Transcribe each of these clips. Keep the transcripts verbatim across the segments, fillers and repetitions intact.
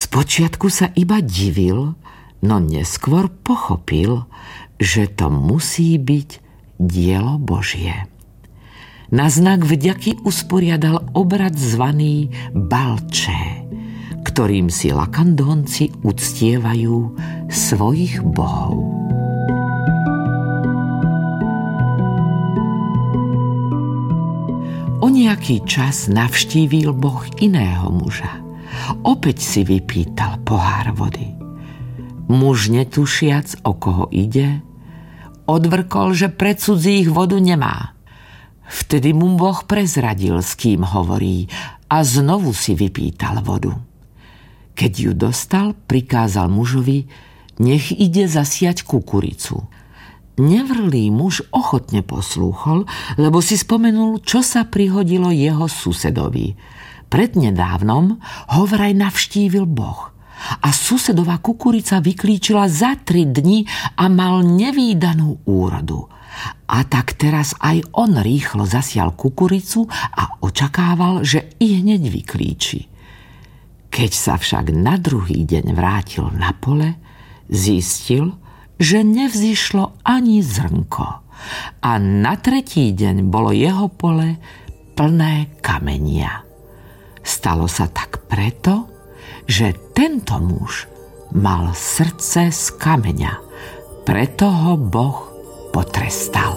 Spočiatku sa iba divil, no neskôr pochopil, že to musí byť dielo Božie. Na znak vďaky usporiadal obrad zvaný Balché, ktorým si Lakandónci uctievajú svojich bohov. O nejaký čas navštívil Boh iného muža. Opäť si vypýtal pohár vody. Muž, netušiac, o koho ide, odvrkol, že pre cudzích vodu nemá. Vtedy mu Boh prezradil, s kým hovorí, a znovu si vypýtal vodu. Keď ju dostal, prikázal mužovi, nech ide zasiať kukuricu. Nevrlý muž ochotne poslúchol, lebo si spomenul, čo sa prihodilo jeho susedovi. Prednedávnom ho vraj navštívil Boh a susedová kukurica vyklíčila za tri dni a mal nevídanú úrodu. A tak teraz aj on rýchlo zasial kukuricu a očakával, že i hneď vyklíči. Keď sa však na druhý deň vrátil na pole, zistil, že nevzýšlo ani zrnko. A na tretí deň bolo jeho pole plné kamenia. Stalo sa tak preto, že tento muž mal srdce z kameňa. Preto ho Boh potrestal.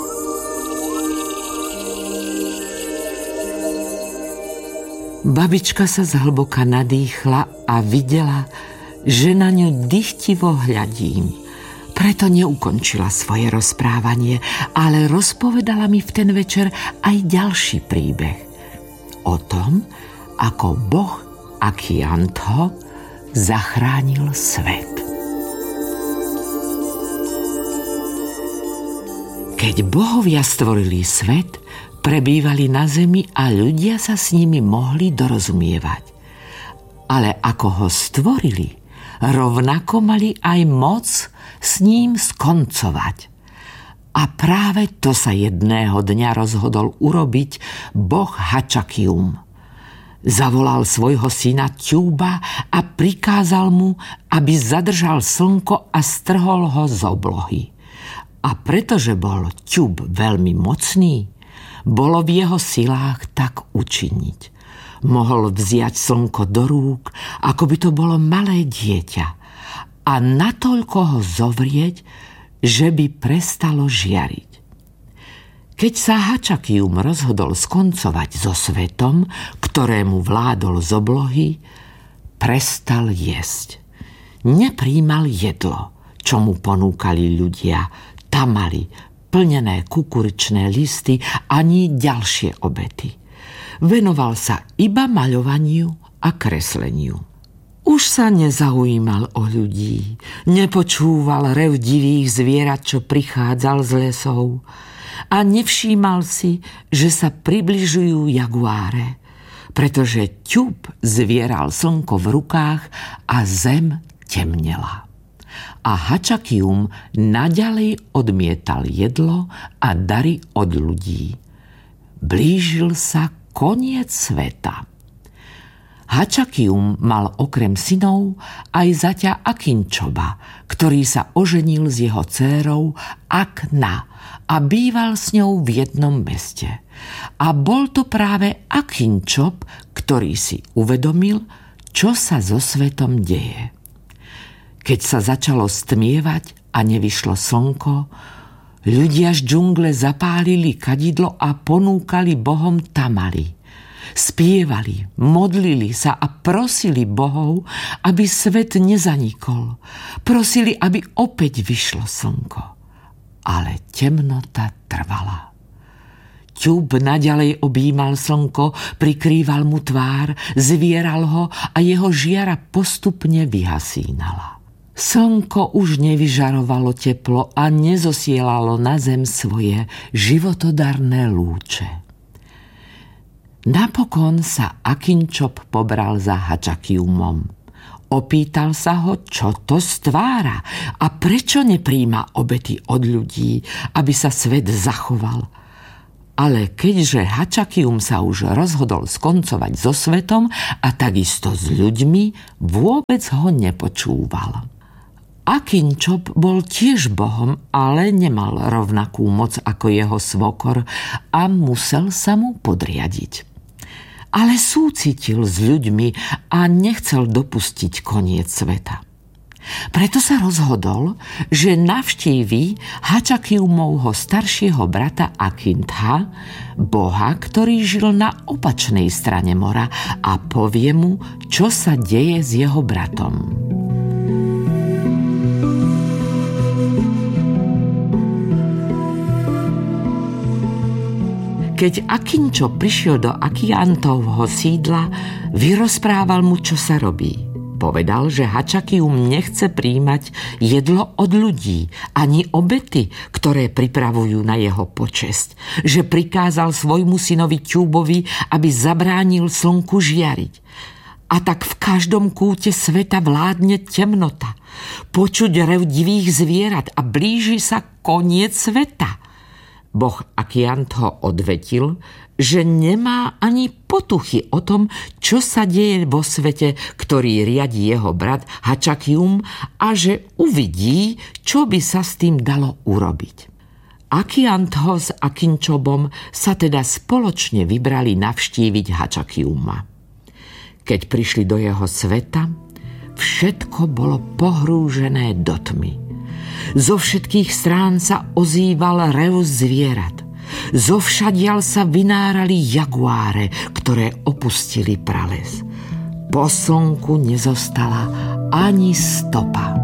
Babička sa zhlboka nadýchla a videla, že na ňu dychtivo hľadím. Preto neukončila svoje rozprávanie, ale rozpovedala mi v ten večer aj ďalší príbeh. O tom, ako Boh Akiantho zachránil svet. Keď bohovia stvorili svet, prebývali na zemi a ľudia sa s nimi mohli dorozumievať. Ale ako ho stvorili, rovnako mali aj moc s ním skoncovať. A práve to sa jedného dňa rozhodol urobiť boh Hačakium. Zavolal svojho syna Ťúba a prikázal mu, aby zadržal slnko a strhol ho z oblohy. A pretože bol Ťub veľmi mocný, bolo v jeho silách tak učiniť. Mohol vziať slnko do rúk, ako by to bolo malé dieťa, a natoľko ho zovrieť, že by prestalo žiariť. Keď sa Hačakium rozhodol skoncovať so svetom, ktorému vládol z oblohy, prestal jesť. Nepríjmal jedlo, čo mu ponúkali ľudia, tamaly, plnené kukuričné listy ani ďalšie obety. Venoval sa iba maľovaniu a kresleniu. Už sa nezaujímal o ľudí, nepočúval rev divých zvierat, čo prichádzal z lesov, a nevšímal si, že sa približujú jaguáre, pretože Ťub zvieral slnko v rukách a zem temnela. A Hačakium naďalej odmietal jedlo a dary od ľudí. Blížil sa koniec sveta. Hačakium mal okrem synov aj zaťa Akinčoba, ktorý sa oženil s jeho dcérou Akna a býval s ňou v jednom meste. A bol to práve Akinčob, ktorý si uvedomil, čo sa so svetom deje. Keď sa začalo stmievať a nevyšlo slnko, ľudia z džungle zapálili kadidlo a ponúkali bohom tamaly. Spievali, modlili sa a prosili bohov, aby svet nezanikol. Prosili, aby opäť vyšlo slnko. Ale temnota trvala. Ťub naďalej objímal slnko, prikrýval mu tvár, zvieral ho a jeho žiara postupne vyhasínala. Slnko už nevyžarovalo teplo a nezosielalo na zem svoje životodarné lúče. Napokon sa Akinčob pobral za Hačakiumom. Opýtal sa ho, čo to stvára a prečo nepríjma obety od ľudí, aby sa svet zachoval. Ale keďže Hačakium sa už rozhodol skoncovať so svetom a takisto s ľuďmi, vôbec ho nepočúval. Akinčop bol tiež bohom, ale nemal rovnakú moc ako jeho svokor a musel sa mu podriadiť. Ale súcitil s ľuďmi a nechcel dopustiť koniec sveta. Preto sa rozhodol, že navštíví Hačakiumovho staršieho brata Akintha, boha, ktorý žil na opačnej strane mora, a povie mu, čo sa deje s jeho bratom. Keď Akinčop prišiel do Akiantovho sídla, vyrozprával mu, čo sa robí. Povedal, že Hačakium nechce príjmať jedlo od ľudí, ani obety, ktoré pripravujú na jeho počesť. Že prikázal svojmu synovi Ťúbovi, aby zabránil slnku žiariť. A tak v každom kúte sveta vládne temnota. Počuť rev divých zvierat a blíži sa koniec sveta. Boh Akiant ho odvetil, že nemá ani potuchy o tom, čo sa deje vo svete, ktorý riadi jeho brat Hačakium, a že uvidí, čo by sa s tým dalo urobiť. Akiant ho s Akinčobom sa teda spoločne vybrali navštíviť Hačakiuma. Keď prišli do jeho sveta, všetko bolo pohrúžené do tmy. Zo všetkých strán sa ozýval rev zvierat. Zovšadiaľ sa vynárali jaguáre, ktoré opustili prales. Po slnku nezostala ani stopa.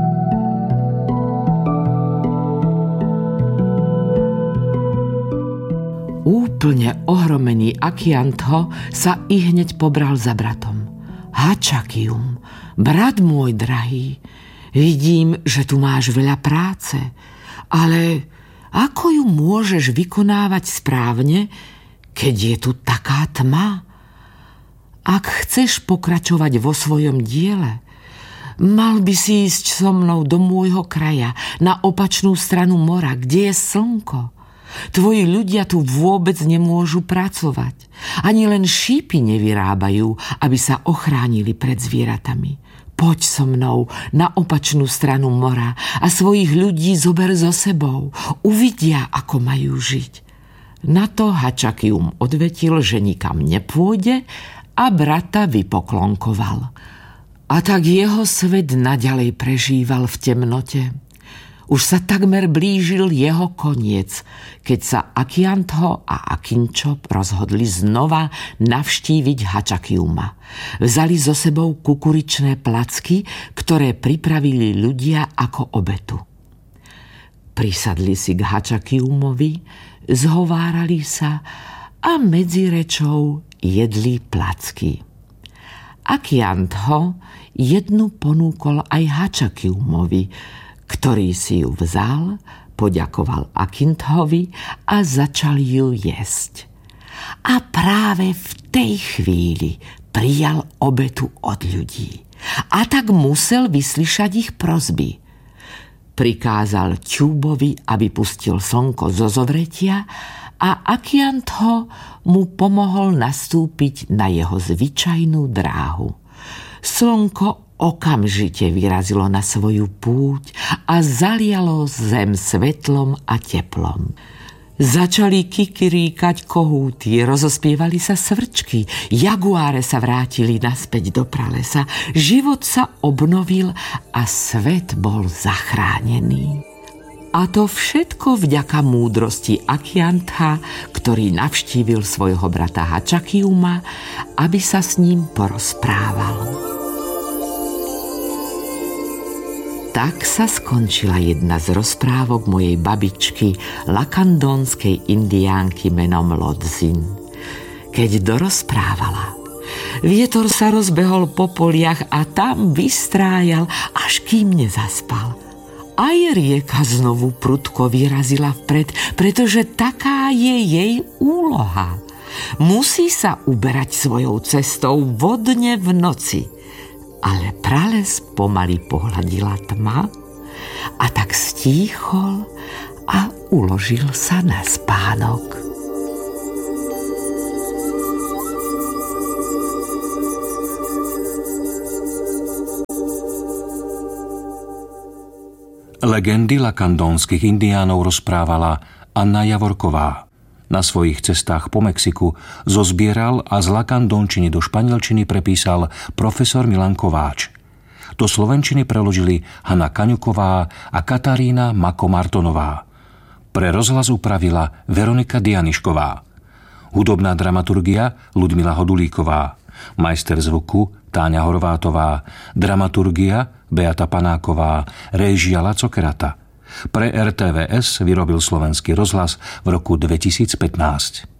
Úplne ohromený Akiantho sa ihneď pobral za bratom. Hačakium, brat môj drahý, vidím, že tu máš veľa práce, ale ako ju môžeš vykonávať správne, keď je tu taká tma? Ak chceš pokračovať vo svojom diele, mal by si ísť so mnou do môjho kraja, na opačnú stranu mora, kde je slnko. Tvoji ľudia tu vôbec nemôžu pracovať. Ani len šípy nevyrábajú, aby sa ochránili pred zvieratami. Poď so mnou na opačnú stranu mora a svojich ľudí zober so sebou. Uvidia, ako majú žiť. Na to Hačakium odvetil, že nikam nepôjde, a brata vypoklonkoval. A tak jeho svet naďalej prežíval v temnote. Už sa takmer blížil jeho koniec, keď sa Akiantho a Akinčop rozhodli znova navštíviť Hačakiuma. Vzali so sebou kukuričné placky, ktoré pripravili ľudia ako obetu. Prisadli si k Hačakiumovi, zhovárali sa a medzi rečou jedli placky. Akiantho jednu ponúkol aj Hačakiumovi, ktorý si ju vzal, poďakoval Akinthovi a začal ju jesť. A práve v tej chvíli prijal obetu od ľudí. A tak musel vyslyšať ich prosby. Prikázal Ťúbovi, aby pustil slnko zo zovretia, a Akiantho mu pomohol nastúpiť na jeho zvyčajnú dráhu. Slnko okamžite vyrazilo na svoju púť a zalialo zem svetlom a teplom. Začali kikiríkať kohúty, rozospievali sa svrčky, jaguáre sa vrátili naspäť do pralesa, život sa obnovil a svet bol zachránený. A to všetko vďaka múdrosti Akiantha, ktorý navštívil svojho brata Hačakiuma, aby sa s ním porozprával. Tak sa skončila jedna z rozprávok mojej babičky, lakandónskej indiánky menom Lodzin. Keď dorozprávala, vietor sa rozbehol po poliach a tam vystrájal, až kým nezaspal. Aj rieka znovu prudko vyrazila vpred, pretože taká je jej úloha. Musí sa uberať svojou cestou vodne v noci. Ale prales pomaly pohľadila tma a tak stíchol a uložil sa na spánok. Legendy lakandónskych indiánov rozprávala Anna Javorková. Na svojich cestách po Mexiku zozbieral a z lakandónčiny do španielčiny prepísal profesor Milan Kováč. Do slovenčiny preložili Hana Kaňuková a Katarína Mako-Martonová. Pre rozhlas upravila Veronika Dianišková. Hudobná dramaturgia Ludmila Hodulíková. Majster zvuku Táňa Horvátová. Dramaturgia Beata Panáková. Réžia Laco Kerata. Pre er té vé es vyrobil Slovenský rozhlas v roku dvetisícpätnásť.